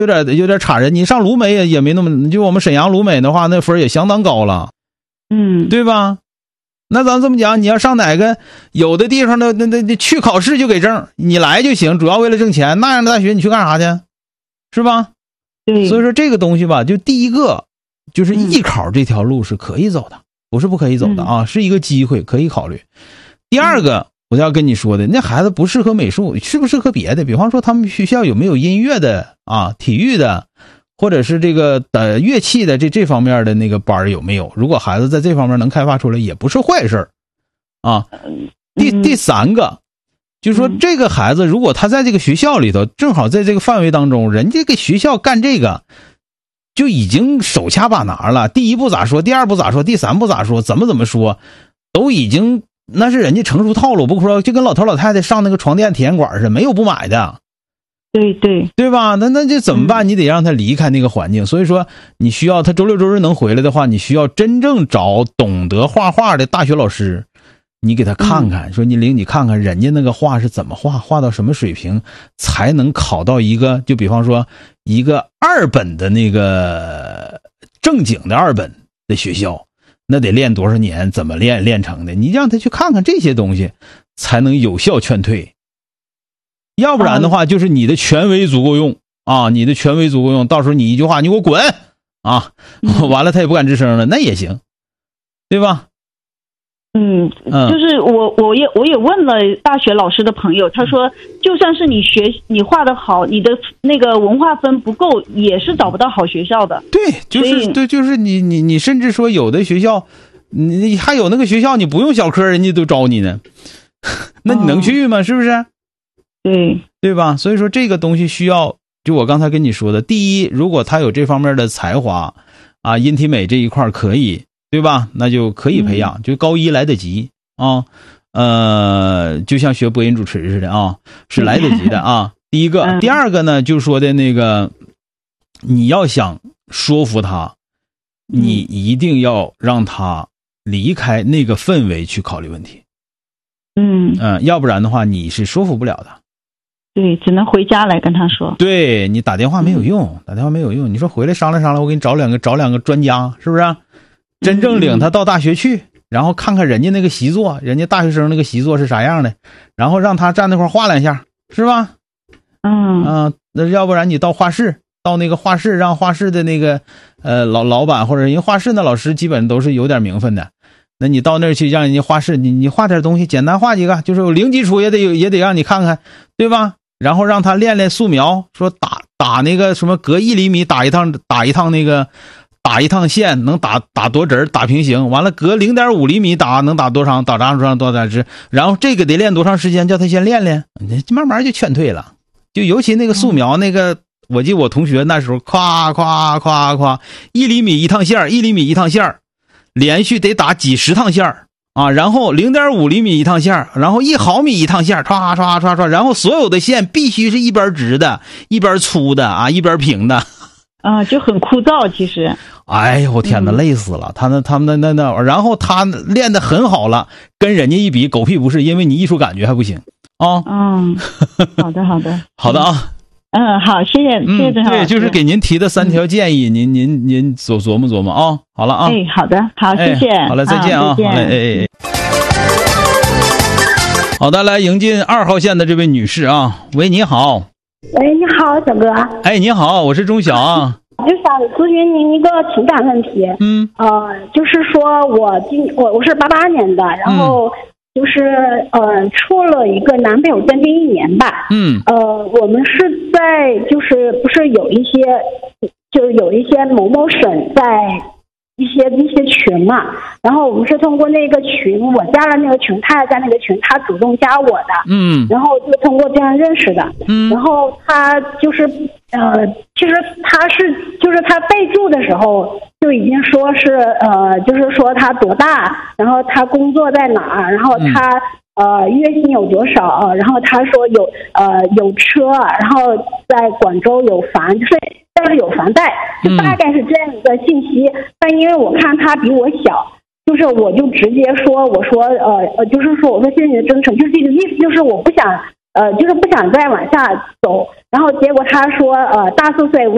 有点差人。你上鲁美也没那么，就我们沈阳鲁美的话，那分也相当高了，对吧？那咱这么讲，你要上哪个有的地方的那去考试就给证，你来就行，主要为了挣钱。那样的大学你去干啥去？是吧？ 对。 所以说这个东西吧，就第一个就是艺考这条路是可以走的，不是不可以走的啊，是一个机会可以考虑。第二个我要跟你说的，那孩子不适合美术，适不适合别的？比方说他们学校有没有音乐的啊、体育的，或者是这个乐器的这方面的那个班有没有？如果孩子在这方面能开发出来，也不是坏事啊。第三个就是说，这个孩子如果他在这个学校里头，正好在这个范围当中，人家给学校干这个就已经手掐把拿了。第一步咋说，第二步咋说，第三步咋说，怎么说，都已经那是人家成熟套路，不说就跟老头老太太上那个床垫体验馆似的，没有不买的。对吧？那这怎么办？你得让他离开那个环境。所以说，你需要他周六周日能回来的话，你需要真正找懂得画画的大学老师，你给他看看，说你看看人家那个画是怎么画，画到什么水平才能考到一个，就比方说一个2本的那个正经的2本的学校，那得练多少年，怎么练成的？你让他去看看这些东西，才能有效劝退。要不然的话，就是你的权威足够用啊，你的权威足够用，到时候你一句话，你给我滚啊，完了他也不敢吱声了，那也行，对吧？ 就是我也问了大学老师的朋友，他说就算是你画得好，你的那个文化分不够，也是找不到好学校的。 对，就是你甚至说有的学校，你还有那个学校你不用小科，人家都招你呢，那你能去吗？是不是？对吧？所以说这个东西需要，就我刚才跟你说的，第一，如果他有这方面的才华啊，音体美这一块可以，对吧？那就可以培养，就高一来得及啊。就像学播音主持似的啊，是来得及的啊。第一个，第二个呢，就是说的那个，你要想说服他，你一定要让他离开那个氛围去考虑问题。要不然的话，你是说服不了的。 对，只能回家来跟他说。 对，你打电话没有用，你说回来商量商量，我给你找两个专家，是不是？真正领他到大学去，然后看看人家那个习作，人家大学生那个习作是啥样的，然后让他站那块画两下，是吧？那要不然你到画室，让画室的那个老板或者人家画室的老师基本都是有点名分的。那你到那儿去让人家画室，你画点东西，简单画几个，就是有零基础也得让你看看，对吧？然后让他练练素描，说打那个什么隔1厘米打一趟线能打多直，打平行，完了隔0.5厘米能打多长，多大直，然后这个得练多长时间，叫他先练练，慢慢就劝退了。就尤其那个素描那个，我记得我同学那时候夸1厘米一趟线，1厘米一趟线，连续得打几十趟线啊，然后0.5厘米一趟线，然后1毫米一趟线，唰，然后所有的线必须是一边直的，一边粗的啊，一边平的啊，就很枯燥其实。 哎呦我天哪，累死了！他们那，然后他练得很好了，跟人家一比狗屁不是，因为你艺术感觉还不行啊。 好的好的啊。 好，谢谢郑老师。 对，就是给您提的3条建议，您琢磨啊。好了啊。 好的，好，谢谢。 好了，再见啊。 再见。 好的，来迎进2号线的这位女士啊。喂，你好。 喂，你好，小哥。 你好，我是钟晓啊。 就想咨询您一个情感问题。就是说我是88年的，然后就是处了一个男朋友将近1年吧。我们是在就是不是有一些某某省在一些群嘛，然后我们是通过那个群，我加了那个群，他也在那个群，他主动加我的。然后就通过这样认识的。然后他就是其实他备注的时候就已经说是就是说他多大，然后他工作在哪儿，然后他月薪有多少，然后他说有车，然后在广州有房，就是但是有房贷，就大概是这样一个信息。但因为我看他比我小，就是我就直接说，我说就是说我说谢谢你的真诚，就是这个意思，就是我不想就是不想再往下走。然后结果他说大4岁。